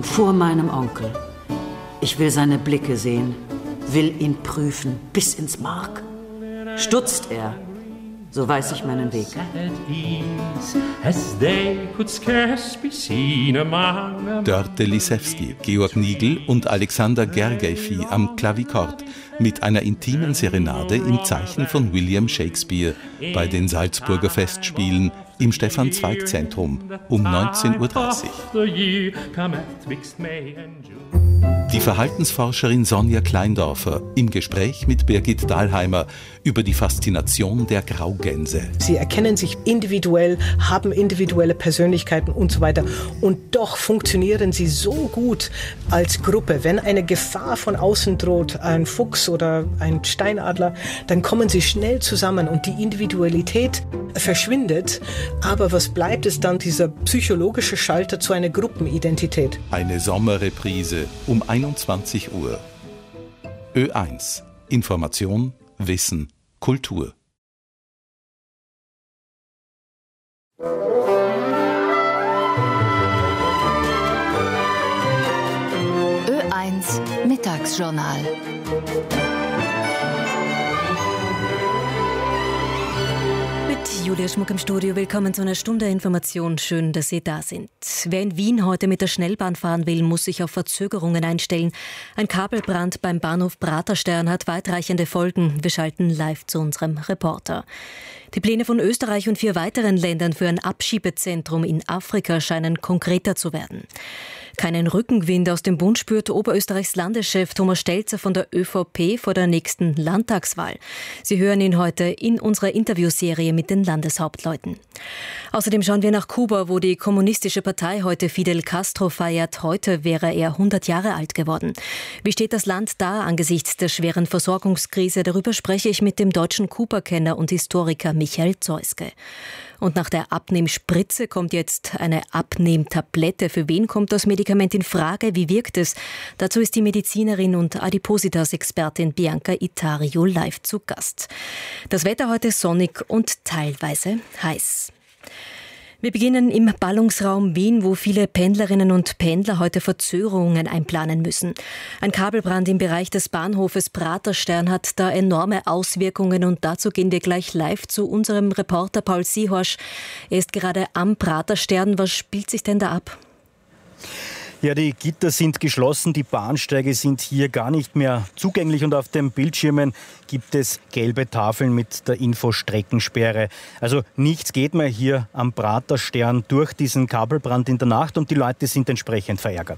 vor meinem Onkel. Ich will seine Blicke sehen, will ihn prüfen bis ins Mark. Stutzt er, so weiß ich meinen Weg. Dörte Lisewski, Georg Nigl und Alexander Gergiev am Klavikord mit einer intimen Serenade im Zeichen von William Shakespeare bei den Salzburger Festspielen im Stefan-Zweig-Zentrum um 19:30 Uhr. Die Verhaltensforscherin Sonja Kleindorfer im Gespräch mit Birgit Dahlheimer über die Faszination der Graugänse. Sie erkennen sich individuell, haben individuelle Persönlichkeiten und so weiter. Und doch funktionieren sie so gut als Gruppe. Wenn eine Gefahr von außen droht, ein Fuchs oder ein Steinadler, dann kommen sie schnell zusammen und die Individualität verschwindet. Aber was bleibt, ist dann dieser psychologische Schalter zu einer Gruppenidentität. Eine Sommerreprise um 21 Uhr. Ö1. Information, Wissen, Kultur. Ö1 Mittagsjournal. Julia Schmuck im Studio. Willkommen zu einer Stunde Information. Schön, dass Sie da sind. Wer in Wien heute mit der Schnellbahn fahren will, muss sich auf Verzögerungen einstellen. Ein Kabelbrand beim Bahnhof Praterstern hat weitreichende Folgen. Wir schalten live zu unserem Reporter. Die Pläne von Österreich und 4 weiteren Ländern für ein Abschiebezentrum in Afrika scheinen konkreter zu werden. Keinen Rückenwind aus dem Bund spürt Oberösterreichs Landeschef Thomas Stelzer von der ÖVP vor der nächsten Landtagswahl. Sie hören ihn heute in unserer Interviewserie mit den Landeshauptleuten. Außerdem schauen wir nach Kuba, wo die kommunistische Partei heute Fidel Castro feiert. Heute wäre er 100 Jahre alt geworden. Wie steht das Land da angesichts der schweren Versorgungskrise? Darüber spreche ich mit dem deutschen Kuba-Kenner und Historiker Michael Zeuske. Und nach der Abnehmspritze kommt jetzt eine Abnehmtablette. Für wen kommt das Medikament in Frage? Wie wirkt es? Dazu ist die Medizinerin und Adipositas-Expertin Bianca Itario live zu Gast. Das Wetter heute sonnig und teilweise heiß. Wir beginnen im Ballungsraum Wien, wo viele Pendlerinnen und Pendler heute Verzögerungen einplanen müssen. Ein Kabelbrand im Bereich des Bahnhofes Praterstern hat da enorme Auswirkungen und dazu gehen wir gleich live zu unserem Reporter Paul Siehorsch. Er ist gerade am Praterstern. Was spielt sich denn da ab? Ja, die Gitter sind geschlossen, die Bahnsteige sind hier gar nicht mehr zugänglich und auf den Bildschirmen gibt es gelbe Tafeln mit der Info Streckensperre. Also nichts geht mehr hier am Praterstern durch diesen Kabelbrand in der Nacht und die Leute sind entsprechend verärgert.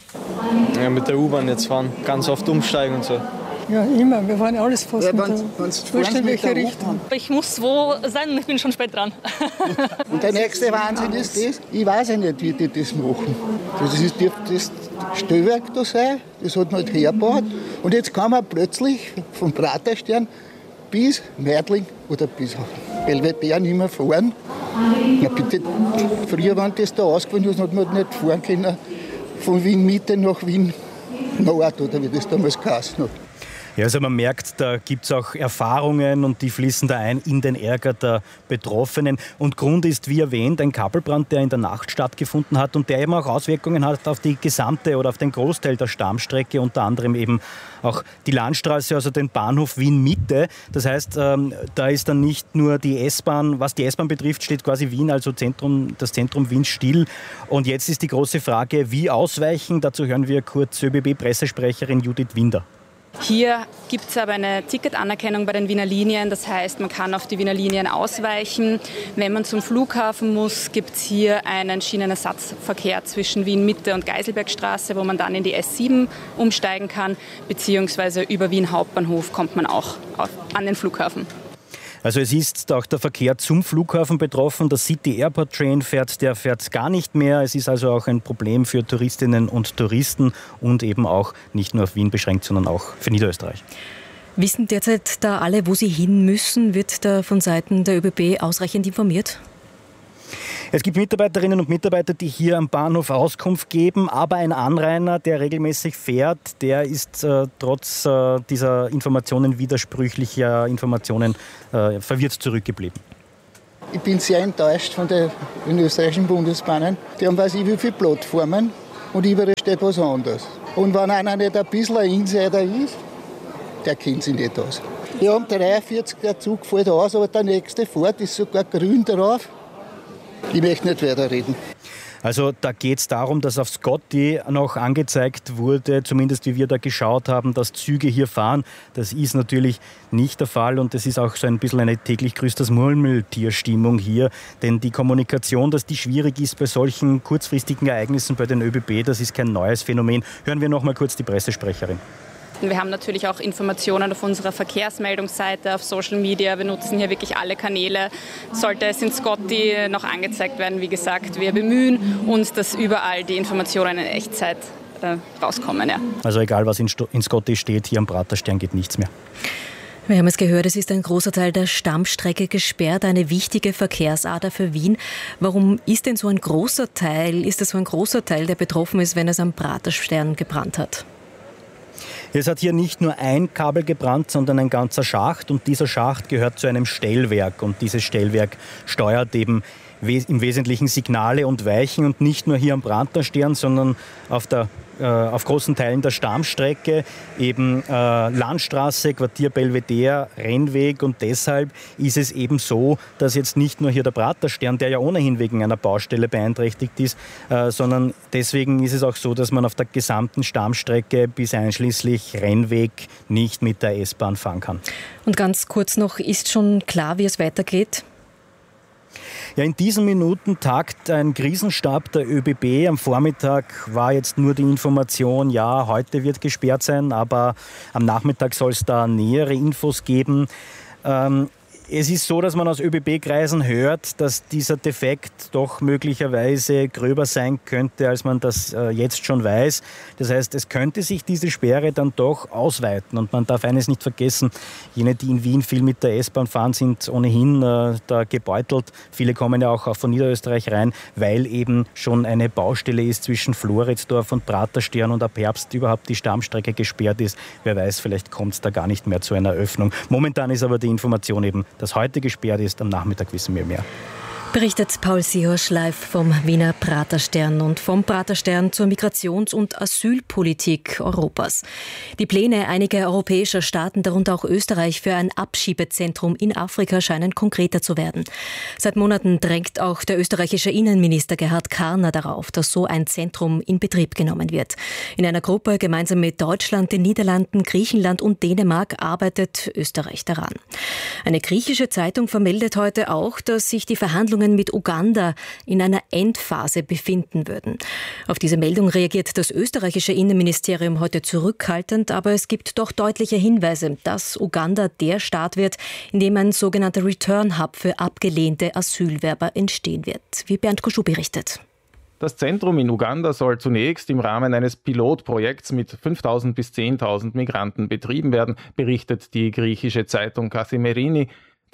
Ja, mit der U-Bahn jetzt fahren, ganz oft umsteigen und so. Ja, immer. Wir fahren alles fast mit der in welche Richtung. Ich muss wo sein, ich bin schon spät dran. Und der nächste Wahnsinn ist das, ich weiß ja nicht, wie die das machen. Das dürfte das Stellwerk da sein, das hat man halt hergebaut. Und jetzt kann man plötzlich vom Praterstern bis Meidling oder bis Belvedere nicht mehr fahren. Ja, bitte, früher, wenn das da ausgefallen ist, hat man nicht fahren können von Wien Mitte nach Wien Nord, oder wie das damals geheißen hat. Ja, also man merkt, da gibt es auch Erfahrungen und die fließen da ein in den Ärger der Betroffenen. Und Grund ist, wie erwähnt, ein Kabelbrand, der in der Nacht stattgefunden hat und der eben auch Auswirkungen hat auf die gesamte oder auf den Großteil der Stammstrecke, unter anderem eben auch die Landstraße, also den Bahnhof Wien-Mitte. Das heißt, da ist dann nicht nur die S-Bahn, was die S-Bahn betrifft, steht quasi Wien, also das Zentrum Wien still. Und jetzt ist die große Frage, wie ausweichen? Dazu hören wir kurz ÖBB-Pressesprecherin Judith Winder. Hier gibt es aber eine Ticketanerkennung bei den Wiener Linien. Das heißt, man kann auf die Wiener Linien ausweichen. Wenn man zum Flughafen muss, gibt es hier einen Schienenersatzverkehr zwischen Wien Mitte und Geiselbergstraße, wo man dann in die S7 umsteigen kann. Beziehungsweise über Wien Hauptbahnhof kommt man auch an den Flughafen. Also es ist auch der Verkehr zum Flughafen betroffen. Der City Airport Train fährt gar nicht mehr. Es ist also auch ein Problem für Touristinnen und Touristen und eben auch nicht nur auf Wien beschränkt, sondern auch für Niederösterreich. Wissen derzeit da alle, wo sie hin müssen? Wird da von Seiten der ÖBB ausreichend informiert? Es gibt Mitarbeiterinnen und Mitarbeiter, die hier am Bahnhof Auskunft geben, aber ein Anrainer, der regelmäßig fährt, der ist trotz dieser Informationen, widersprüchlicher Informationen, verwirrt zurückgeblieben. Ich bin sehr enttäuscht von den österreichischen Bundesbahnen. Die haben weiß ich wie viele Plattformen und überall steht was anderes. Und wenn einer nicht ein bisschen ein Insider ist, der kennt sich nicht aus. Ja, um 43 der Zug fällt aus, aber der nächste fährt, ist sogar grün drauf. Ich möchte nicht weiterreden. Also da geht es darum, dass auf Scotty noch angezeigt wurde, zumindest wie wir da geschaut haben, dass Züge hier fahren. Das ist natürlich nicht der Fall und es ist auch so ein bisschen eine täglich grüßt das Murmeltier-Stimmung hier. Denn die Kommunikation, dass die schwierig ist bei solchen kurzfristigen Ereignissen bei den ÖBB, das ist kein neues Phänomen. Hören wir noch mal kurz die Pressesprecherin. Wir haben natürlich auch Informationen auf unserer Verkehrsmeldungsseite, auf Social Media. Wir nutzen hier wirklich alle Kanäle. Sollte es in Scotty noch angezeigt werden, wie gesagt, wir bemühen uns, dass überall die Informationen in Echtzeit rauskommen. Ja. Also egal, was in Scotty steht, hier am Praterstern geht nichts mehr. Wir haben es gehört, es ist ein großer Teil der Stammstrecke gesperrt, eine wichtige Verkehrsader für Wien. Warum ist denn so ein großer Teil, der betroffen ist, wenn es am Praterstern gebrannt hat? Es hat hier nicht nur ein Kabel gebrannt, sondern ein ganzer Schacht und dieser Schacht gehört zu einem Stellwerk und dieses Stellwerk steuert eben im Wesentlichen Signale und Weichen und nicht nur hier am Praterstern, sondern auf großen Teilen der Stammstrecke, eben Landstraße, Quartier Belvedere, Rennweg und deshalb ist es eben so, dass jetzt nicht nur hier der Praterstern, der ja ohnehin wegen einer Baustelle beeinträchtigt ist, sondern deswegen ist es auch so, dass man auf der gesamten Stammstrecke bis einschließlich Rennweg nicht mit der S-Bahn fahren kann. Und ganz kurz noch, ist schon klar, wie es weitergeht? Ja, in diesen Minuten tagt ein Krisenstab der ÖBB. Am Vormittag war jetzt nur die Information, ja, heute wird gesperrt sein, aber am Nachmittag soll es da nähere Infos geben. Es ist so, dass man aus ÖBB-Kreisen hört, dass dieser Defekt doch möglicherweise gröber sein könnte, als man das jetzt schon weiß. Das heißt, es könnte sich diese Sperre dann doch ausweiten. Und man darf eines nicht vergessen, jene, die in Wien viel mit der S-Bahn fahren, sind ohnehin da gebeutelt. Viele kommen ja auch von Niederösterreich rein, weil eben schon eine Baustelle ist zwischen Floridsdorf und Praterstern und ab Herbst überhaupt die Stammstrecke gesperrt ist. Wer weiß, vielleicht kommt es da gar nicht mehr zu einer Öffnung. Momentan ist aber die Information eben, das heute gesperrt ist. Am Nachmittag wissen wir mehr. Berichtet Paul Siehosch live vom Wiener Praterstern und vom Praterstern zur Migrations- und Asylpolitik Europas. Die Pläne einiger europäischer Staaten, darunter auch Österreich, für ein Abschiebezentrum in Afrika scheinen konkreter zu werden. Seit Monaten drängt auch der österreichische Innenminister Gerhard Karner darauf, dass so ein Zentrum in Betrieb genommen wird. In einer Gruppe gemeinsam mit Deutschland, den Niederlanden, Griechenland und Dänemark arbeitet Österreich daran. Eine griechische Zeitung vermeldet heute auch, dass sich die Verhandlungen mit Uganda in einer Endphase befinden würden. Auf diese Meldung reagiert das österreichische Innenministerium heute zurückhaltend, aber es gibt doch deutliche Hinweise, dass Uganda der Staat wird, in dem ein sogenannter Return Hub für abgelehnte Asylwerber entstehen wird, wie Bernd Kuschu berichtet. Das Zentrum in Uganda soll zunächst im Rahmen eines Pilotprojekts mit 5.000 bis 10.000 Migranten betrieben werden, berichtet die griechische Zeitung Kathimerini.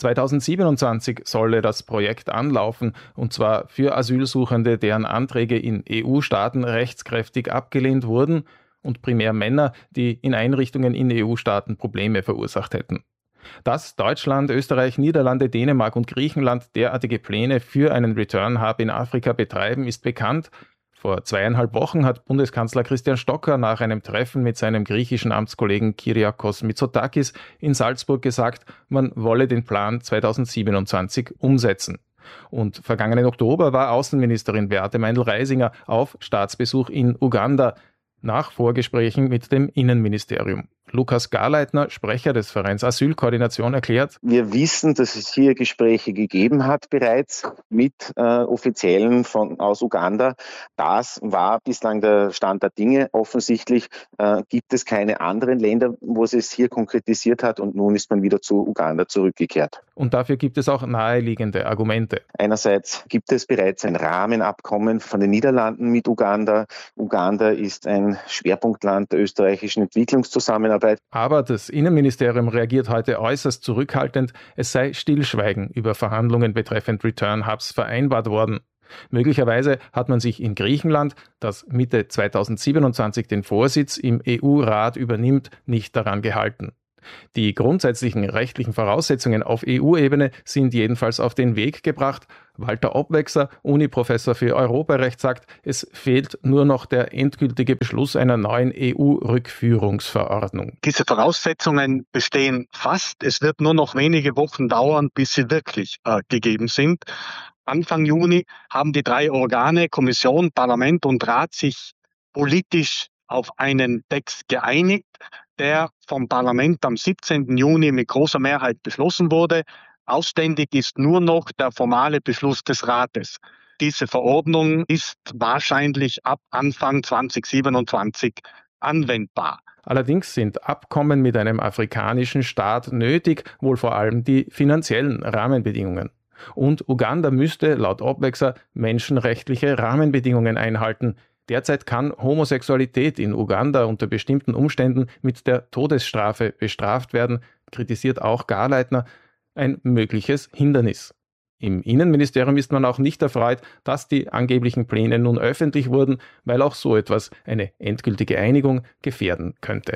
2027 solle das Projekt anlaufen, und zwar für Asylsuchende, deren Anträge in EU-Staaten rechtskräftig abgelehnt wurden und primär Männer, die in Einrichtungen in EU-Staaten Probleme verursacht hätten. Dass Deutschland, Österreich, Niederlande, Dänemark und Griechenland derartige Pläne für einen Return Hub in Afrika betreiben, ist bekannt. Vor 2,5 Wochen hat Bundeskanzler Christian Stocker nach einem Treffen mit seinem griechischen Amtskollegen Kyriakos Mitsotakis in Salzburg gesagt, man wolle den Plan 2027 umsetzen. Und vergangenen Oktober war Außenministerin Beate Meindl-Reisinger auf Staatsbesuch in Uganda nach Vorgesprächen mit dem Innenministerium. Lukas Garleitner, Sprecher des Vereins Asylkoordination, erklärt: Wir wissen, dass es hier Gespräche gegeben hat bereits mit Offiziellen aus Uganda. Das war bislang der Stand der Dinge. Offensichtlich gibt es keine anderen Länder, wo es hier konkretisiert hat, und nun ist man wieder zu Uganda zurückgekehrt. Und dafür gibt es auch naheliegende Argumente. Einerseits gibt es bereits ein Rahmenabkommen von den Niederlanden mit Uganda. Uganda ist ein Schwerpunktland der österreichischen Entwicklungszusammenarbeit. Aber das Innenministerium reagiert heute äußerst zurückhaltend. Es sei Stillschweigen über Verhandlungen betreffend Return Hubs vereinbart worden. Möglicherweise hat man sich in Griechenland, das Mitte 2027 den Vorsitz im EU-Rat übernimmt, nicht daran gehalten. Die grundsätzlichen rechtlichen Voraussetzungen auf EU-Ebene sind jedenfalls auf den Weg gebracht. Walter Obwexer, Uni-Professor für Europarecht, sagt, es fehlt nur noch der endgültige Beschluss einer neuen EU-Rückführungsverordnung. Diese Voraussetzungen bestehen fast. Es wird nur noch wenige Wochen dauern, bis sie wirklich gegeben sind. Anfang Juni haben die 3 Organe, Kommission, Parlament und Rat, sich politisch auf einen Text geeinigt, der vom Parlament am 17. Juni mit großer Mehrheit beschlossen wurde. Ausständig ist nur noch der formale Beschluss des Rates. Diese Verordnung ist wahrscheinlich ab Anfang 2027 anwendbar. Allerdings sind Abkommen mit einem afrikanischen Staat nötig, wohl vor allem die finanziellen Rahmenbedingungen. Und Uganda müsste laut Obwexer menschenrechtliche Rahmenbedingungen einhalten. Derzeit kann Homosexualität in Uganda unter bestimmten Umständen mit der Todesstrafe bestraft werden, kritisiert auch Garleitner, ein mögliches Hindernis. Im Innenministerium ist man auch nicht erfreut, dass die angeblichen Pläne nun öffentlich wurden, weil auch so etwas eine endgültige Einigung gefährden könnte.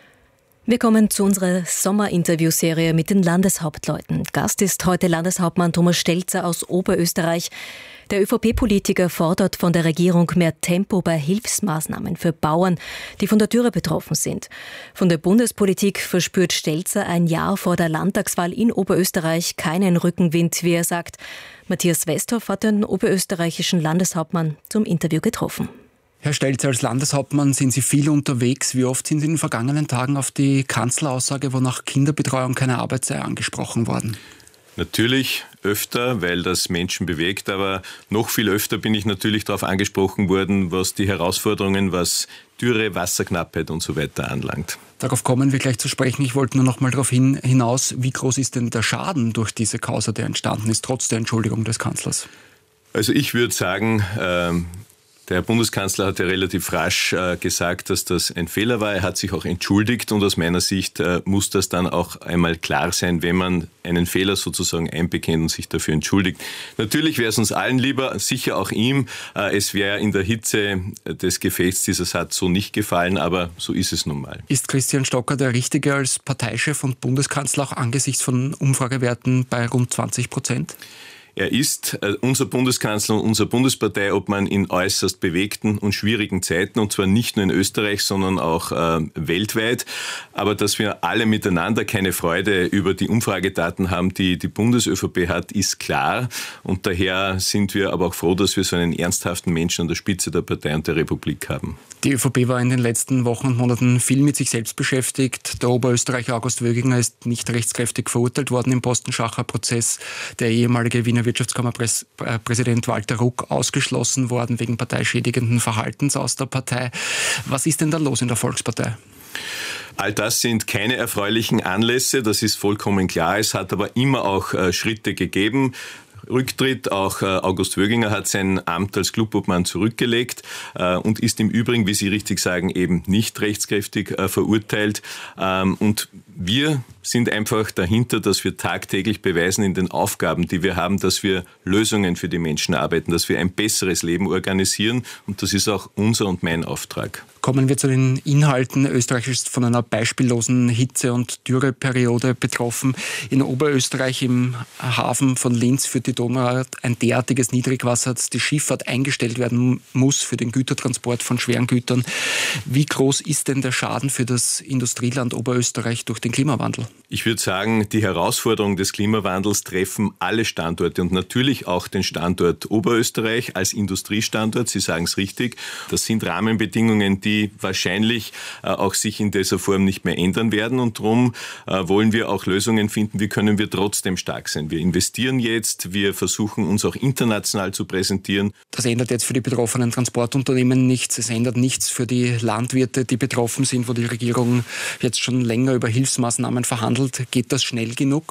Wir kommen zu unserer Sommerinterviewserie mit den Landeshauptleuten. Gast ist heute Landeshauptmann Thomas Stelzer aus Oberösterreich. Der ÖVP-Politiker fordert von der Regierung mehr Tempo bei Hilfsmaßnahmen für Bauern, die von der Dürre betroffen sind. Von der Bundespolitik verspürt Stelzer ein Jahr vor der Landtagswahl in Oberösterreich keinen Rückenwind, wie er sagt. Matthias Westhoff hat den oberösterreichischen Landeshauptmann zum Interview getroffen. Herr Stelzer, als Landeshauptmann sind Sie viel unterwegs. Wie oft sind Sie in den vergangenen Tagen auf die Kanzleraussage, wonach Kinderbetreuung keine Arbeit sei, angesprochen worden? Natürlich öfter, weil das Menschen bewegt, aber noch viel öfter bin ich natürlich darauf angesprochen worden, was die Herausforderungen, was Dürre, Wasserknappheit und so weiter anlangt. Darauf kommen wir gleich zu sprechen. Ich wollte nur noch mal darauf hinaus, wie groß ist denn der Schaden durch diese Causa, der entstanden ist, trotz der Entschuldigung des Kanzlers? Also ich würde sagen, der Herr Bundeskanzler hat ja relativ rasch gesagt, dass das ein Fehler war. Er hat sich auch entschuldigt und aus meiner Sicht muss das dann auch einmal klar sein, wenn man einen Fehler sozusagen einbekennt und sich dafür entschuldigt. Natürlich wäre es uns allen lieber, sicher auch ihm. Es wäre in der Hitze des Gefechts dieser Satz so nicht gefallen, aber so ist es nun mal. Ist Christian Stocker der Richtige als Parteichef und Bundeskanzler auch angesichts von Umfragewerten bei rund 20%? Er ist unser Bundeskanzler und unsere Bundesparteiobmann in äußerst bewegten und schwierigen Zeiten, und zwar nicht nur in Österreich, sondern auch weltweit. Aber dass wir alle miteinander keine Freude über die Umfragedaten haben, die die Bundes-ÖVP hat, ist klar. Und daher sind wir aber auch froh, dass wir so einen ernsthaften Menschen an der Spitze der Partei und der Republik haben. Die ÖVP war in den letzten Wochen und Monaten viel mit sich selbst beschäftigt. Der Oberösterreicher August Wöginger ist nicht rechtskräftig verurteilt worden im Postenschacher-Prozess. Der ehemalige Wiener Wirtschaftskammerpräsident Walter Ruck ausgeschlossen worden wegen parteischädigenden Verhaltens aus der Partei. Was ist denn da los in der Volkspartei? All das sind keine erfreulichen Anlässe, das ist vollkommen klar. Es hat aber immer auch Schritte gegeben. Rücktritt, auch August Wöginger hat sein Amt als Clubobmann zurückgelegt und ist im Übrigen, wie Sie richtig sagen, eben nicht rechtskräftig verurteilt. Und wir sind einfach dahinter, dass wir tagtäglich beweisen in den Aufgaben, die wir haben, dass wir Lösungen für die Menschen arbeiten, dass wir ein besseres Leben organisieren, und das ist auch unser und mein Auftrag. Kommen wir zu den Inhalten. Österreich ist von einer beispiellosen Hitze- und Dürreperiode betroffen. In Oberösterreich im Hafen von Linz führt die Donau ein derartiges Niedrigwasser, dass die Schifffahrt eingestellt werden muss für den Gütertransport von schweren Gütern. Wie groß ist denn der Schaden für das Industrieland Oberösterreich durch den Klimawandel? Ich würde sagen, die Herausforderungen des Klimawandels treffen alle Standorte und natürlich auch den Standort Oberösterreich als Industriestandort. Sie sagen es richtig. Das sind Rahmenbedingungen, die wahrscheinlich auch sich in dieser Form nicht mehr ändern werden. Und darum wollen wir auch Lösungen finden, wie können wir trotzdem stark sein. Wir investieren jetzt, wir versuchen uns auch international zu präsentieren. Das ändert jetzt für die betroffenen Transportunternehmen nichts. Es ändert nichts für die Landwirte, die betroffen sind, wo die Regierung jetzt schon länger über Hilfsmaßnahmen verhandelt. Geht das schnell genug?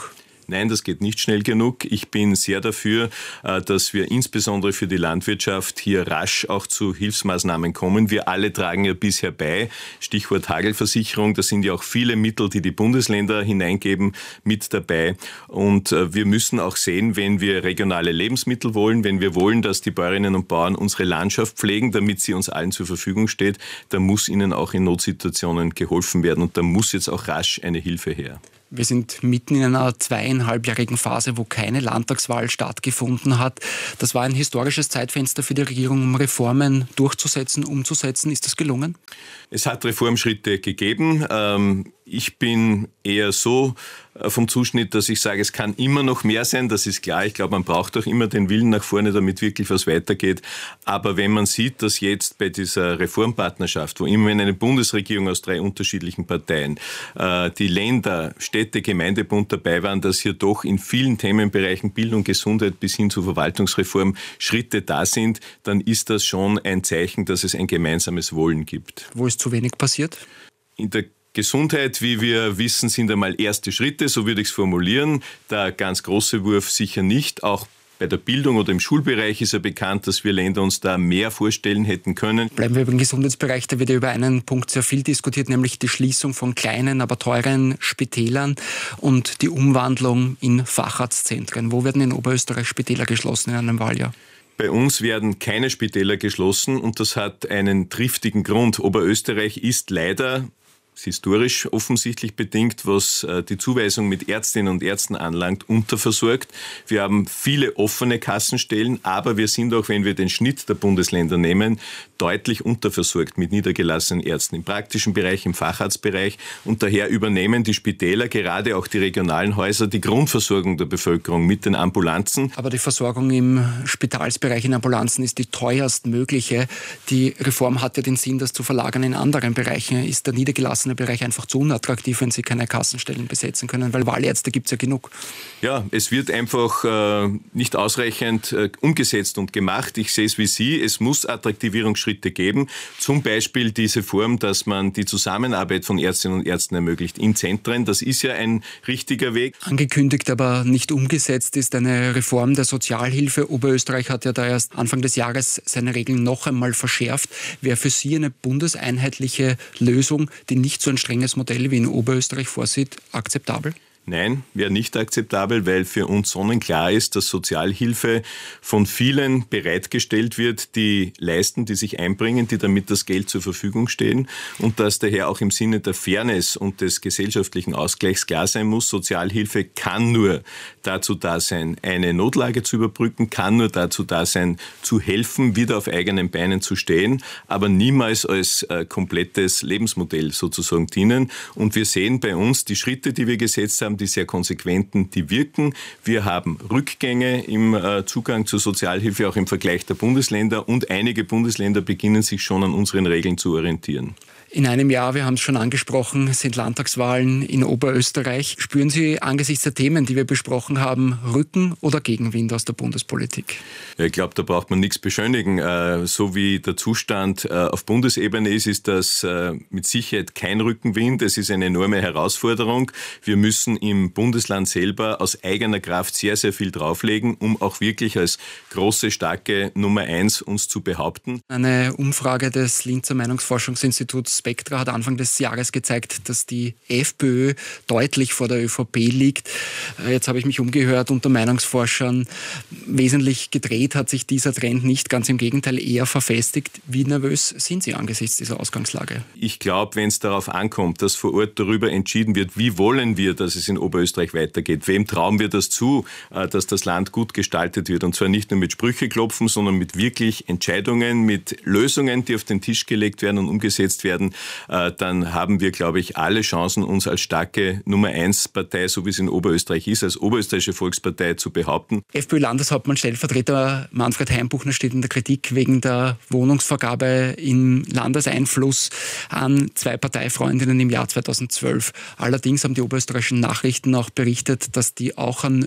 Nein, das geht nicht schnell genug. Ich bin sehr dafür, dass wir insbesondere für die Landwirtschaft hier rasch auch zu Hilfsmaßnahmen kommen. Wir alle tragen ja bisher bei, Stichwort Hagelversicherung, da sind ja auch viele Mittel, die die Bundesländer hineingeben, mit dabei. Und wir müssen auch sehen, wenn wir regionale Lebensmittel wollen, wenn wir wollen, dass die Bäuerinnen und Bauern unsere Landschaft pflegen, damit sie uns allen zur Verfügung steht, dann muss ihnen auch in Notsituationen geholfen werden und da muss jetzt auch rasch eine Hilfe her. Wir sind mitten in einer 2,5-jährigen Phase, wo keine Landtagswahl stattgefunden hat. Das war ein historisches Zeitfenster für die Regierung, um Reformen durchzusetzen, umzusetzen. Ist das gelungen? Es hat Reformschritte gegeben. Ich bin eher so vom Zuschnitt, dass ich sage, es kann immer noch mehr sein. Das ist klar. Ich glaube, man braucht auch immer den Willen nach vorne, damit wirklich was weitergeht. Aber wenn man sieht, dass jetzt bei dieser Reformpartnerschaft, wo immerhin eine Bundesregierung aus 3 unterschiedlichen Parteien, die Länder, Städte, Gemeindebund dabei waren, dass hier doch in vielen Themenbereichen Bildung, Gesundheit bis hin zur Verwaltungsreform Schritte da sind, dann ist das schon ein Zeichen, dass es ein gemeinsames Wollen gibt. Wo ist zu wenig passiert? In der Gesundheit, wie wir wissen, sind einmal erste Schritte, so würde ich es formulieren. Der ganz große Wurf sicher nicht. Auch bei der Bildung oder im Schulbereich ist ja bekannt, dass wir Länder uns da mehr vorstellen hätten können. Bleiben wir beim Gesundheitsbereich, da wird ja über einen Punkt sehr viel diskutiert, nämlich die Schließung von kleinen, aber teuren Spitälern und die Umwandlung in Facharztzentren. Wo werden in Oberösterreich Spitäler geschlossen in einem Wahljahr? Bei uns werden keine Spitäler geschlossen und das hat einen triftigen Grund. Oberösterreich ist leider historisch offensichtlich bedingt, was die Zuweisung mit Ärztinnen und Ärzten anlangt, unterversorgt. Wir haben viele offene Kassenstellen, aber wir sind auch, wenn wir den Schnitt der Bundesländer nehmen, deutlich unterversorgt mit niedergelassenen Ärzten im praktischen Bereich, im Facharztbereich. Und daher übernehmen die Spitäler, gerade auch die regionalen Häuser, die Grundversorgung der Bevölkerung mit den Ambulanzen. Aber die Versorgung im Spitalsbereich in Ambulanzen ist die teuerst mögliche. Die Reform hat ja den Sinn, das zu verlagern in anderen Bereichen. Ist der niedergelassene Bereich einfach zu unattraktiv, wenn Sie keine Kassenstellen besetzen können, weil Wahlärzte gibt es ja genug. Ja, es wird einfach nicht ausreichend umgesetzt und gemacht. Ich sehe es wie Sie, es muss Attraktivierungsschritte geben. Zum Beispiel diese Form, dass man die Zusammenarbeit von Ärztinnen und Ärzten ermöglicht in Zentren. Das ist ja ein richtiger Weg. Angekündigt, aber nicht umgesetzt ist eine Reform der Sozialhilfe. Oberösterreich hat ja da erst Anfang des Jahres seine Regeln noch einmal verschärft. Wäre für Sie eine bundeseinheitliche Lösung, die nicht so ein strenges Modell wie in Oberösterreich vorsieht, akzeptabel? Nein, wäre nicht akzeptabel, weil für uns sonnenklar ist, dass Sozialhilfe von vielen bereitgestellt wird, die leisten, die sich einbringen, die damit das Geld zur Verfügung stehen und dass daher auch im Sinne der Fairness und des gesellschaftlichen Ausgleichs klar sein muss, Sozialhilfe kann nur dazu da sein, eine Notlage zu überbrücken, kann nur dazu da sein, zu helfen, wieder auf eigenen Beinen zu stehen, aber niemals als komplettes Lebensmodell sozusagen dienen. Und wir sehen bei uns die Schritte, die wir gesetzt haben, die sehr konsequenten, die wirken. Wir haben Rückgänge im Zugang zur Sozialhilfe, auch im Vergleich der Bundesländer. Und einige Bundesländer beginnen sich schon an unseren Regeln zu orientieren. In einem Jahr, wir haben es schon angesprochen, sind Landtagswahlen in Oberösterreich. Spüren Sie angesichts der Themen, die wir besprochen haben, Rücken- oder Gegenwind aus der Bundespolitik? Ja, ich glaube, da braucht man nichts beschönigen. So wie der Zustand auf Bundesebene ist, ist das mit Sicherheit kein Rückenwind. Es ist eine enorme Herausforderung. Wir müssen im Bundesland selber aus eigener Kraft sehr, sehr viel drauflegen, um auch wirklich als große, starke Nummer 1 uns zu behaupten. Eine Umfrage des Linzer Meinungsforschungsinstituts Spectra hat Anfang des Jahres gezeigt, dass die FPÖ deutlich vor der ÖVP liegt. Jetzt habe ich mich umgehört unter Meinungsforschern. Wesentlich gedreht hat sich dieser Trend nicht, ganz im Gegenteil eher verfestigt. Wie nervös sind Sie angesichts dieser Ausgangslage? Ich glaube, wenn es darauf ankommt, dass vor Ort darüber entschieden wird, wie wollen wir, dass es in Oberösterreich weitergeht, wem trauen wir das zu, dass das Land gut gestaltet wird und zwar nicht nur mit Sprüche klopfen, sondern mit wirklich Entscheidungen, mit Lösungen, die auf den Tisch gelegt werden und umgesetzt werden, dann haben wir, glaube ich, alle Chancen, uns als starke Nummer-1-Partei, so wie es in Oberösterreich ist, als Oberösterreichische Volkspartei zu behaupten. FPÖ-Landeshauptmann Stellvertreter Manfred Heimbuchner steht in der Kritik wegen der Wohnungsvergabe im Landeseinfluss an 2 Parteifreundinnen im Jahr 2012. Allerdings haben die oberösterreichischen Nachrichten auch berichtet, dass die auch an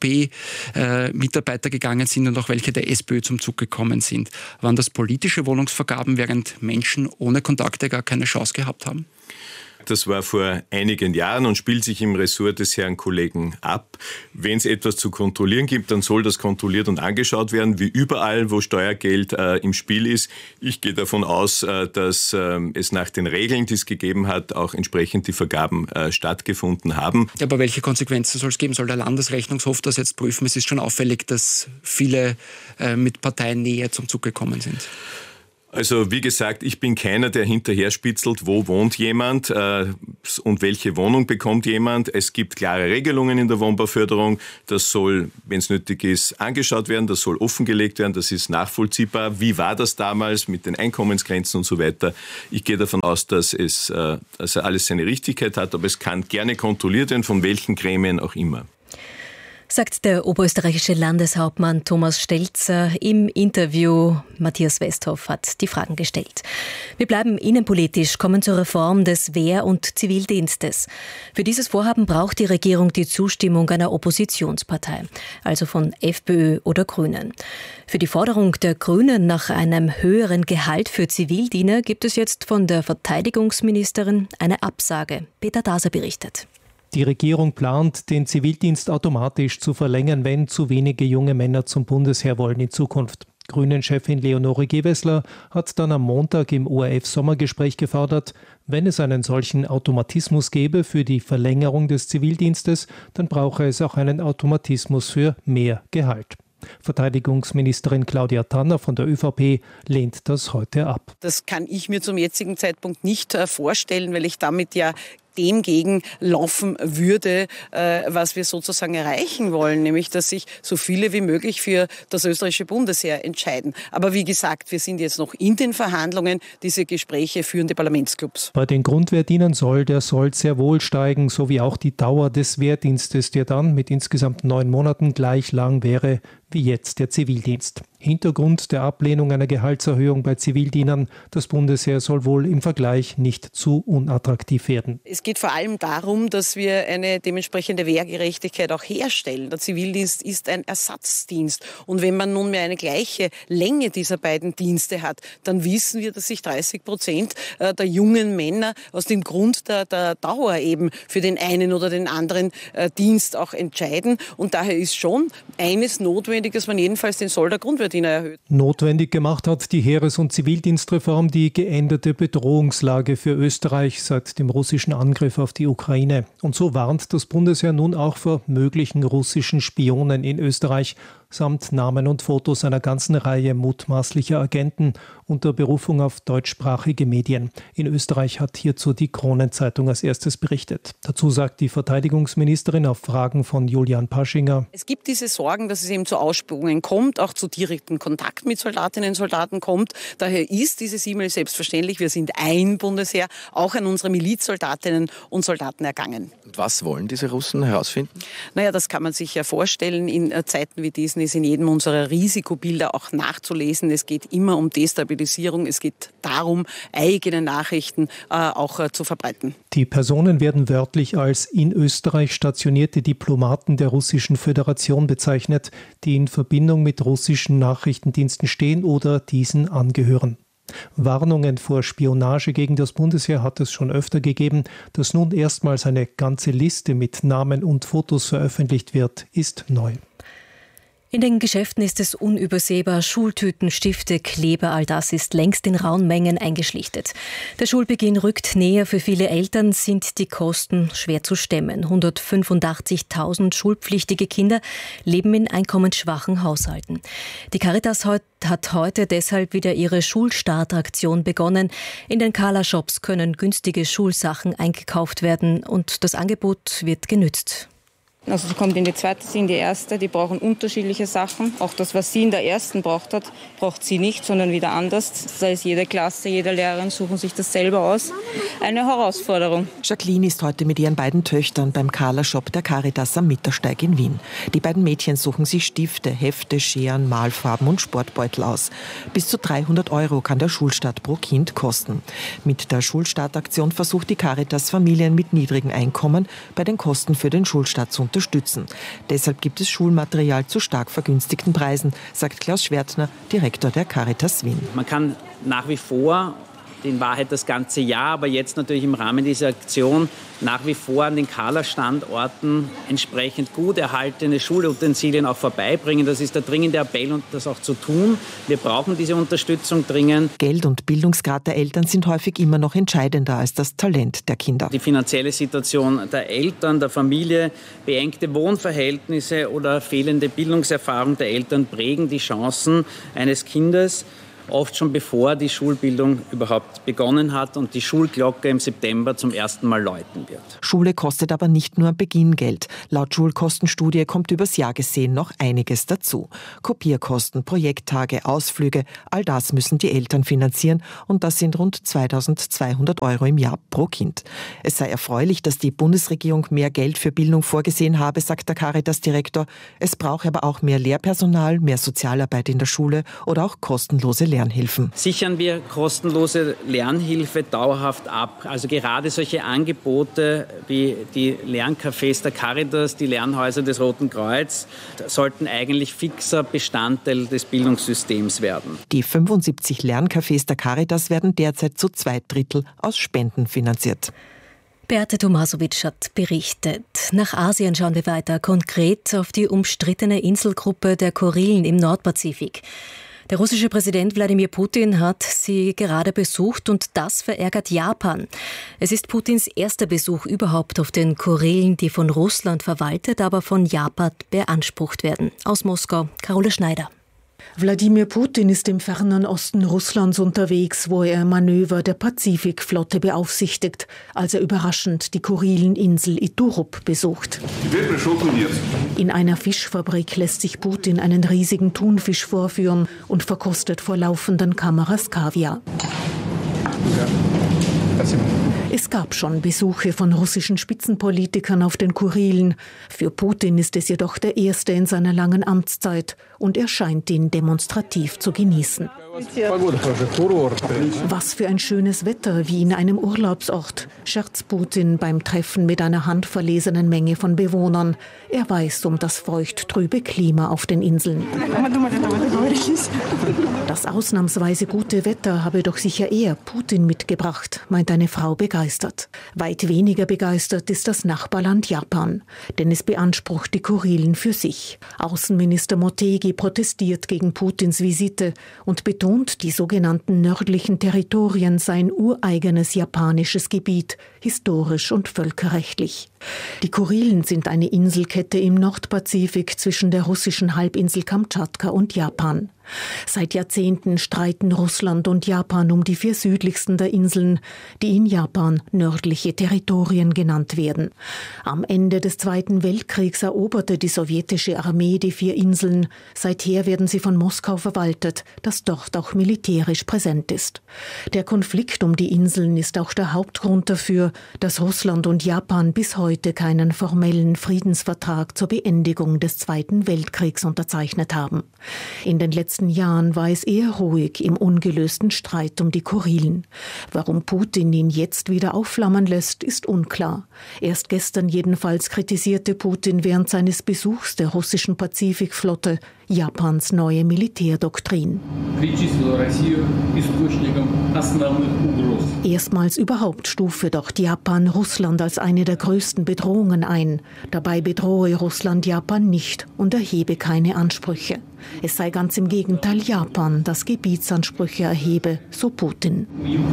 ÖVP-Mitarbeiter gegangen sind und auch welche der SPÖ zum Zug gekommen sind. Waren das politische Wohnungsvergaben, während Menschen ohne Kontakte gar keine Chance gehabt haben? gesagt, das war vor einigen Jahren und spielt sich im Ressort des Herrn Kollegen ab. Wenn es etwas zu kontrollieren gibt, dann soll das kontrolliert und angeschaut werden, wie überall, wo Steuergeld im Spiel ist. Ich gehe davon aus, dass es nach den Regeln, die es gegeben hat, auch entsprechend die Vergaben stattgefunden haben. Aber welche Konsequenzen soll es geben? Soll der Landesrechnungshof das jetzt prüfen? Es ist schon auffällig, dass viele mit Parteinähe zum Zug gekommen sind. Also wie gesagt, ich bin keiner, der hinterher spitzelt, wo wohnt jemand und welche Wohnung bekommt jemand. Es gibt klare Regelungen in der Wohnbauförderung. Das soll, wenn es nötig ist, angeschaut werden. Das soll offengelegt werden. Das ist nachvollziehbar. Wie war das damals mit den Einkommensgrenzen und so weiter? Ich gehe davon aus, dass alles seine Richtigkeit hat. Aber es kann gerne kontrolliert werden, von welchen Gremien auch immer. Sagt der oberösterreichische Landeshauptmann Thomas Stelzer im Interview. Matthias Westhoff hat die Fragen gestellt. Wir bleiben innenpolitisch, kommen zur Reform des Wehr- und Zivildienstes. Für dieses Vorhaben braucht die Regierung die Zustimmung einer Oppositionspartei, also von FPÖ oder Grünen. Für die Forderung der Grünen nach einem höheren Gehalt für Zivildiener gibt es jetzt von der Verteidigungsministerin eine Absage. Peter Daser berichtet. Die Regierung plant, den Zivildienst automatisch zu verlängern, wenn zu wenige junge Männer zum Bundesheer wollen in Zukunft. Grünen-Chefin Leonore Gewessler hat dann am Montag im ORF-Sommergespräch gefordert, wenn es einen solchen Automatismus gäbe für die Verlängerung des Zivildienstes, dann brauche es auch einen Automatismus für mehr Gehalt. Verteidigungsministerin Claudia Tanner von der ÖVP lehnt das heute ab. Das kann ich mir zum jetzigen Zeitpunkt nicht vorstellen, weil ich damit ja dem gegenlaufen würde, was wir sozusagen erreichen wollen, nämlich dass sich so viele wie möglich für das österreichische Bundesheer entscheiden. Aber wie gesagt, wir sind jetzt noch in den Verhandlungen. Diese Gespräche führen die Parlamentsclubs. Bei den Grundwehrdienern soll der Sold sehr wohl steigen, sowie auch die Dauer des Wehrdienstes, der dann mit insgesamt 9 Monaten gleich lang wäre wie jetzt der Zivildienst. Hintergrund der Ablehnung einer Gehaltserhöhung bei Zivildienern: Das Bundesheer soll wohl im Vergleich nicht zu unattraktiv werden. Es geht vor allem darum, dass wir eine dementsprechende Wehrgerechtigkeit auch herstellen. Der Zivildienst ist ein Ersatzdienst. Und wenn man nunmehr eine gleiche Länge dieser beiden Dienste hat, dann wissen wir, dass sich 30% der jungen Männer aus dem Grund der Dauer eben für den einen oder den anderen Dienst auch entscheiden. Und daher ist schon eines notwendig, dass man jedenfalls den Sold der Grundwehrdiener erhöht. Notwendig gemacht hat die Heeres- und Zivildienstreform die geänderte Bedrohungslage für Österreich seit dem russischen Angriff auf die Ukraine. Und so warnt das Bundesheer nun auch vor möglichen russischen Spionen in Österreich, samt Namen und Fotos einer ganzen Reihe mutmaßlicher Agenten unter Berufung auf deutschsprachige Medien. In Österreich hat hierzu die Kronenzeitung als erstes berichtet. Dazu sagt die Verteidigungsministerin auf Fragen von Julian Paschinger: Es gibt diese Sorgen, dass es eben zu Ausspürungen kommt, auch zu direkten Kontakt mit Soldatinnen und Soldaten kommt. Daher ist dieses E-Mail selbstverständlich, wir sind ein Bundesheer, auch an unsere Milizsoldatinnen und Soldaten ergangen. Und was wollen diese Russen herausfinden? Naja, das kann man sich ja vorstellen. In Zeiten wie diesen ist in jedem unserer Risikobilder auch nachzulesen. Es geht immer um Destabilisierung. Es geht darum, eigene Nachrichten auch zu verbreiten. Die Personen werden wörtlich als in Österreich stationierte Diplomaten der Russischen Föderation bezeichnet, die in Verbindung mit russischen Nachrichtendiensten stehen oder diesen angehören. Warnungen vor Spionage gegen das Bundesheer hat es schon öfter gegeben. Dass nun erstmals eine ganze Liste mit Namen und Fotos veröffentlicht wird, ist neu. In den Geschäften ist es unübersehbar. Schultüten, Stifte, Kleber, all das ist längst in rauen Mengen eingeschlichtet. Der Schulbeginn rückt näher. Für viele Eltern sind die Kosten schwer zu stemmen. 185.000 schulpflichtige Kinder leben in einkommensschwachen Haushalten. Die Caritas hat heute deshalb wieder ihre Schulstartaktion begonnen. In den Carla-Shops können günstige Schulsachen eingekauft werden und das Angebot wird genützt. Also sie kommt in die zweite, sie in die erste, die brauchen unterschiedliche Sachen. Auch das, was sie in der ersten braucht sie nicht, sondern wieder anders. Da ist jede Klasse, jede Lehrerin suchen sich das selber aus. Eine Herausforderung. Jacqueline ist heute mit ihren beiden Töchtern beim Carla-Shop der Caritas am Mittersteig in Wien. Die beiden Mädchen suchen sich Stifte, Hefte, Scheren, Malfarben und Sportbeutel aus. Bis zu 300 € kann der Schulstart pro Kind kosten. Mit der Schulstartaktion versucht die Caritas, Familien mit niedrigem Einkommen bei den Kosten für den Schulstart zu unterstützen. Deshalb gibt es Schulmaterial zu stark vergünstigten Preisen, sagt Klaus Schwertner, Direktor der Caritas Wien. Man kann nach wie vor in Wahrheit das ganze Jahr, aber jetzt natürlich im Rahmen dieser Aktion nach wie vor an den Kala-Standorten entsprechend gut erhaltene Schulutensilien auch vorbeibringen. Das ist der dringende Appell und das auch zu tun. Wir brauchen diese Unterstützung dringend. Geld und Bildungsgrad der Eltern sind häufig immer noch entscheidender als das Talent der Kinder. Die finanzielle Situation der Eltern, der Familie, beengte Wohnverhältnisse oder fehlende Bildungserfahrung der Eltern prägen die Chancen eines Kindes, oft schon bevor die Schulbildung überhaupt begonnen hat und die Schulglocke im September zum ersten Mal läuten wird. Schule kostet aber nicht nur am Beginn Geld. Laut Schulkostenstudie kommt übers Jahr gesehen noch einiges dazu. Kopierkosten, Projekttage, Ausflüge, all das müssen die Eltern finanzieren und das sind rund 2.200 € im Jahr pro Kind. Es sei erfreulich, dass die Bundesregierung mehr Geld für Bildung vorgesehen habe, sagt der Caritas-Direktor. Es brauche aber auch mehr Lehrpersonal, mehr Sozialarbeit in der Schule oder auch kostenlose Lernhilfen. Sichern wir kostenlose Lernhilfe dauerhaft ab. Also gerade solche Angebote wie die Lerncafés der Caritas, die Lernhäuser des Roten Kreuz, sollten eigentlich fixer Bestandteil des Bildungssystems werden. Die 75 Lerncafés der Caritas werden derzeit zu 2/3 aus Spenden finanziert. Beate Tomasovic hat berichtet. Nach Asien schauen wir weiter, konkret auf die umstrittene Inselgruppe der Kurilen im Nordpazifik. Der russische Präsident Wladimir Putin hat sie gerade besucht und das verärgert Japan. Es ist Putins erster Besuch überhaupt auf den Kurilen, die von Russland verwaltet, aber von Japan beansprucht werden. Aus Moskau, Carole Schneider. Wladimir Putin ist im fernen Osten Russlands unterwegs, wo er Manöver der Pazifikflotte beaufsichtigt, als er überraschend die Kurileninsel Iturup besucht. In einer Fischfabrik lässt sich Putin einen riesigen Thunfisch vorführen und verkostet vor laufenden Kameras Kaviar. Es gab schon Besuche von russischen Spitzenpolitikern auf den Kurilen. Für Putin ist es jedoch der erste in seiner langen Amtszeit und er scheint ihn demonstrativ zu genießen. Was für ein schönes Wetter, wie in einem Urlaubsort, scherzt Putin beim Treffen mit einer handverlesenen Menge von Bewohnern. Er weiß um das feucht-trübe Klima auf den Inseln. Das ausnahmsweise gute Wetter habe doch sicher eher Putin mitgebracht, meint eine Frau begeistert. Weit weniger begeistert ist das Nachbarland Japan, denn es beansprucht die Kurilen für sich. Außenminister Motegi protestiert gegen Putins Visite und betont, die sogenannten nördlichen Territorien seien ureigenes japanisches Gebiet, historisch und völkerrechtlich. Die Kurilen sind eine Inselkette im Nordpazifik zwischen der russischen Halbinsel Kamtschatka und Japan. Seit Jahrzehnten streiten Russland und Japan um die 4 südlichsten der Inseln, die in Japan nördliche Territorien genannt werden. Am Ende des Zweiten Weltkriegs eroberte die sowjetische Armee die 4 Inseln. Seither werden sie von Moskau verwaltet, das dort auch militärisch präsent ist. Der Konflikt um die Inseln ist auch der Hauptgrund dafür, dass Russland und Japan bis heute keinen formellen Friedensvertrag zur Beendigung des Zweiten Weltkriegs unterzeichnet haben. In den letzten Jahren war es eher ruhig im ungelösten Streit um die Kurilen. Warum Putin ihn jetzt wieder aufflammen lässt, ist unklar. Erst gestern jedenfalls kritisierte Putin während seines Besuchs der russischen Pazifikflotte Japans neue Militärdoktrin. Erstmals überhaupt stufe dort Japan Russland als eine der größten Bedrohungen ein. Dabei bedrohe Russland Japan nicht und erhebe keine Ansprüche. Es sei ganz im Gegenteil Japan, das Gebietsansprüche erhebe, so Putin.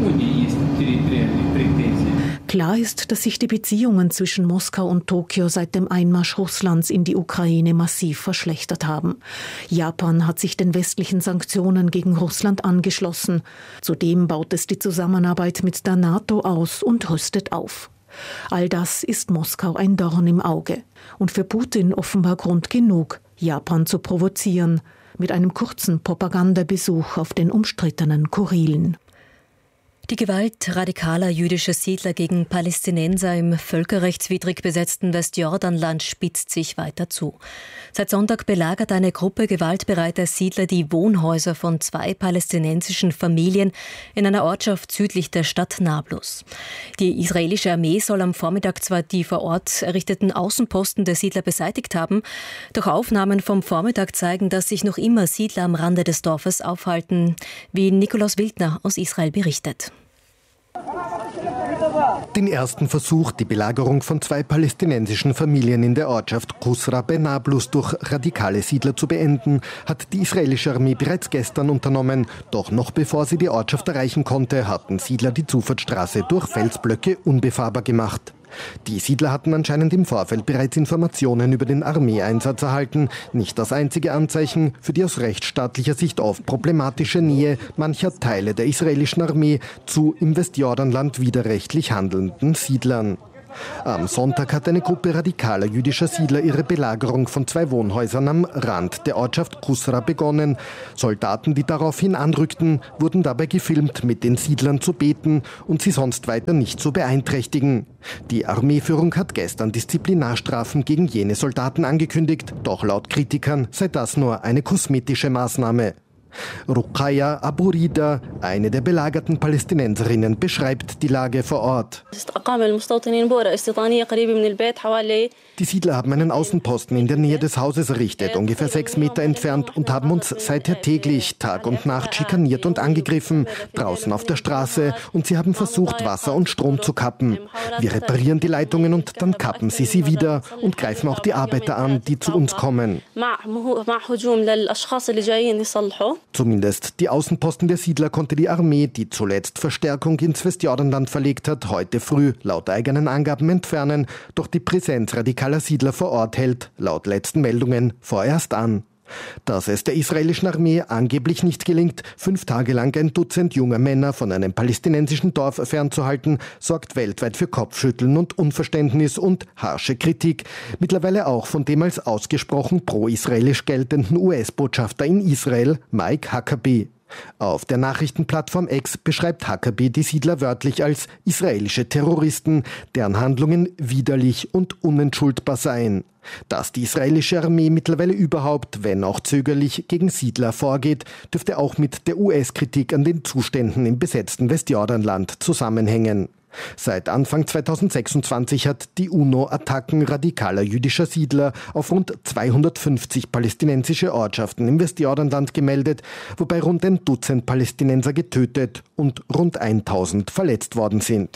Klar ist, dass sich die Beziehungen zwischen Moskau und Tokio seit dem Einmarsch Russlands in die Ukraine massiv verschlechtert haben. Japan hat sich den westlichen Sanktionen gegen Russland angeschlossen. Zudem baut es die Zusammenarbeit mit der NATO aus und rüstet auf. All das ist Moskau ein Dorn im Auge. Und für Putin offenbar Grund genug, Japan zu provozieren, mit einem kurzen Propagandabesuch auf den umstrittenen Kurilen. Die Gewalt radikaler jüdischer Siedler gegen Palästinenser im völkerrechtswidrig besetzten Westjordanland spitzt sich weiter zu. Seit Sonntag belagert eine Gruppe gewaltbereiter Siedler die Wohnhäuser von 2 palästinensischen Familien in einer Ortschaft südlich der Stadt Nablus. Die israelische Armee soll am Vormittag zwar die vor Ort errichteten Außenposten der Siedler beseitigt haben, doch Aufnahmen vom Vormittag zeigen, dass sich noch immer Siedler am Rande des Dorfes aufhalten, wie Nikolaus Wildner aus Israel berichtet. Den ersten Versuch, die Belagerung von 2 palästinensischen Familien in der Ortschaft Qusra bei Nablus durch radikale Siedler zu beenden, hat die israelische Armee bereits gestern unternommen. Doch noch bevor sie die Ortschaft erreichen konnte, hatten Siedler die Zufahrtsstraße durch Felsblöcke unbefahrbar gemacht. Die Siedler hatten anscheinend im Vorfeld bereits Informationen über den Armeeeinsatz erhalten. Nicht das einzige Anzeichen für die aus rechtsstaatlicher Sicht oft problematische Nähe mancher Teile der israelischen Armee zu im Westjordanland widerrechtlich handelnden Siedlern. Am Sonntag hat eine Gruppe radikaler jüdischer Siedler ihre Belagerung von 2 Wohnhäusern am Rand der Ortschaft Qusra begonnen. Soldaten, die daraufhin anrückten, wurden dabei gefilmt, mit den Siedlern zu beten und sie sonst weiter nicht zu beeinträchtigen. Die Armeeführung hat gestern Disziplinarstrafen gegen jene Soldaten angekündigt, doch laut Kritikern sei das nur eine kosmetische Maßnahme. Ruqayya Abu Rida, eine der belagerten Palästinenserinnen, beschreibt die Lage vor Ort. Die Siedler haben einen Außenposten in der Nähe des Hauses errichtet, ungefähr 6 Meter entfernt, und haben uns seither täglich, Tag und Nacht schikaniert und angegriffen, draußen auf der Straße, und sie haben versucht, Wasser und Strom zu kappen. Wir reparieren die Leitungen und dann kappen sie wieder und greifen auch die Arbeiter an, die zu uns kommen. Zumindest die Außenposten der Siedler konnte die Armee, die zuletzt Verstärkung ins Westjordanland verlegt hat, heute früh laut eigenen Angaben entfernen. Doch die Präsenz radikaler Siedler vor Ort hält, laut letzten Meldungen, vorerst an. Dass es der israelischen Armee angeblich nicht gelingt, 5 Tage lang ein Dutzend junger Männer von einem palästinensischen Dorf fernzuhalten, sorgt weltweit für Kopfschütteln und Unverständnis und harsche Kritik. Mittlerweile auch von dem als ausgesprochen pro-israelisch geltenden US-Botschafter in Israel, Mike Huckabee. Auf der Nachrichtenplattform X beschreibt Huckabee die Siedler wörtlich als israelische Terroristen, deren Handlungen widerlich und unentschuldbar seien. Dass die israelische Armee mittlerweile überhaupt, wenn auch zögerlich, gegen Siedler vorgeht, dürfte auch mit der US-Kritik an den Zuständen im besetzten Westjordanland zusammenhängen. Seit Anfang 2026 hat die UNO Attacken radikaler jüdischer Siedler auf rund 250 palästinensische Ortschaften im Westjordanland gemeldet, wobei rund ein Dutzend Palästinenser getötet und rund 1000 verletzt worden sind.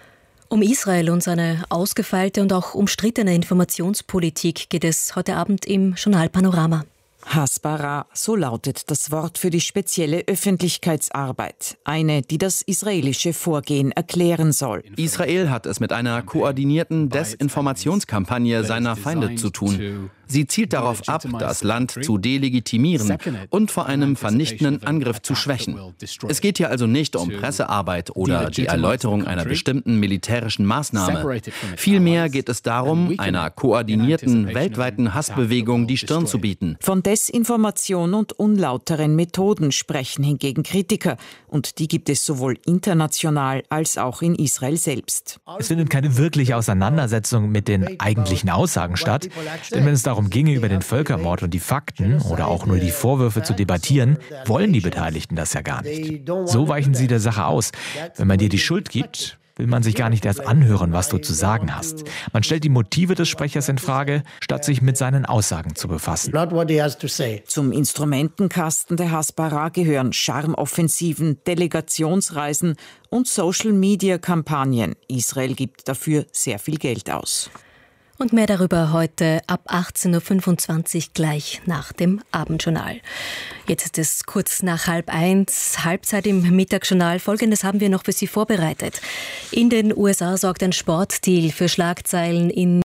Um Israel und seine ausgefeilte und auch umstrittene Informationspolitik geht es heute Abend im Journal Panorama. Hasbara, so lautet das Wort für die spezielle Öffentlichkeitsarbeit. Eine, die das israelische Vorgehen erklären soll. Israel hat es mit einer koordinierten Desinformationskampagne seiner Feinde zu tun. Sie zielt darauf ab, das Land zu delegitimieren und vor einem vernichtenden Angriff zu schwächen. Es geht hier also nicht um Pressearbeit oder die Erläuterung einer bestimmten militärischen Maßnahme. Vielmehr geht es darum, einer koordinierten, weltweiten Hassbewegung die Stirn zu bieten. Von Desinformation und unlauteren Methoden sprechen hingegen Kritiker. Und die gibt es sowohl international als auch in Israel selbst. Es findet keine wirkliche Auseinandersetzung mit den eigentlichen Aussagen statt. Denn wenn es darum ginge, über den Völkermord und die Fakten oder auch nur die Vorwürfe zu debattieren, wollen die Beteiligten das ja gar nicht. So weichen sie der Sache aus. Wenn man dir die Schuld gibt, will man sich gar nicht erst anhören, was du zu sagen hast. Man stellt die Motive des Sprechers in Frage, statt sich mit seinen Aussagen zu befassen. Zum Instrumentenkasten der Hasbara gehören Charmoffensiven, Delegationsreisen und Social-Media-Kampagnen. Israel gibt dafür sehr viel Geld aus. Und mehr darüber heute ab 18.25 Uhr gleich nach dem Abendjournal. Jetzt ist es kurz nach 12:30, Halbzeit im Mittagsjournal. Folgendes haben wir noch für Sie vorbereitet. In den USA sorgt ein Sportdeal für Schlagzeilen in